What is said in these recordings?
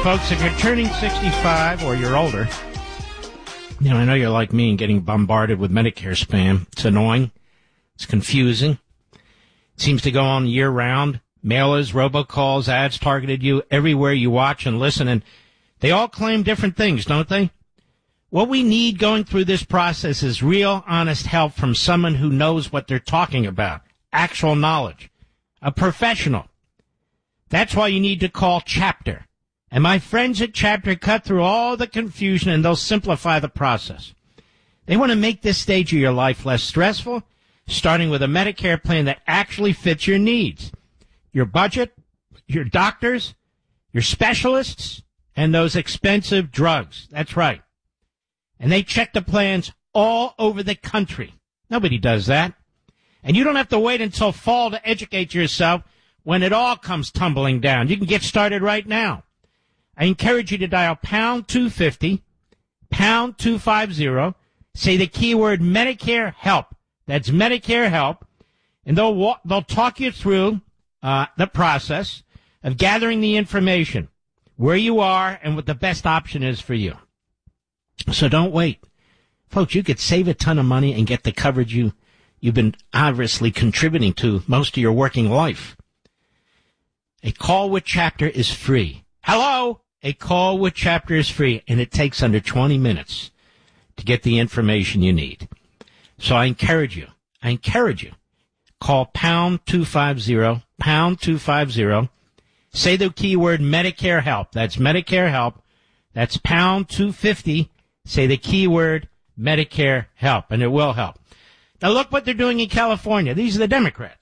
Folks, if you're turning 65 or you're older, I know you're like me and getting bombarded with Medicare spam. It's annoying. It's confusing. It seems to go on year-round. Mailers, robocalls, ads targeted you everywhere you watch and listen, and they all claim different things, don't they? What we need going through this process is real, honest help from someone who knows what they're talking about, actual knowledge, a professional. That's why you need to call Chapter. And my friends at Chapter cut through all the confusion, and they'll simplify the process. They want to make this stage of your life less stressful, starting with a Medicare plan that actually fits your needs, your budget, your doctors, your specialists, and those expensive drugs. That's right. And they check the plans all over the country. Nobody does that. And you don't have to wait until fall to educate yourself when it all comes tumbling down. You can get started right now. I encourage you to dial pound 250, pound 250, say the keyword Medicare Help. That's Medicare Help, and they'll talk you through the process of gathering the information, where you are, and what the best option is for you. So don't wait. Folks, you could save a ton of money and get the coverage you've been obviously contributing to most of your working life. A call with Chapter is free. Hello? A call with Chapter is free, and it takes under 20 minutes to get the information you need. So I encourage you, call pound 250, pound 250, say the keyword Medicare Help. That's Medicare Help. That's pound 250, say the keyword Medicare Help, and it will help. Now look what they're doing in California. These are the Democrats.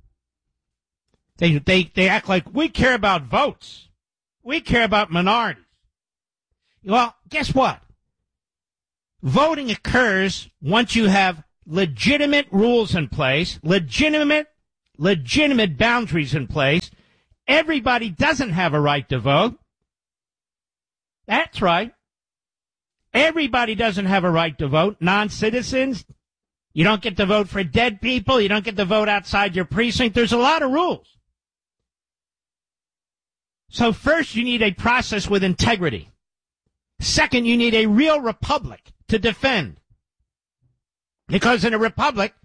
They act like we care about votes. We care about minorities. Well, guess what? Voting occurs once you have legitimate rules in place, legitimate boundaries in place. Everybody doesn't have a right to vote. That's right. Everybody doesn't have a right to vote. Non-citizens, you don't get to vote for dead people. You don't get to vote outside your precinct. There's a lot of rules. So first, you need a process with integrity. Second, you need a real republic to defend. Because in a republic,